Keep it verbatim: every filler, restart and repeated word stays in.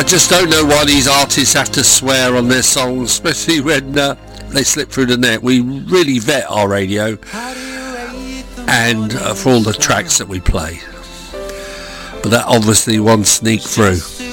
I just don't know why these artists have to swear on their songs, especially when uh, they slip through the net. We really vet our radio and uh, for all the tracks that we play. But that obviously one sneaked through.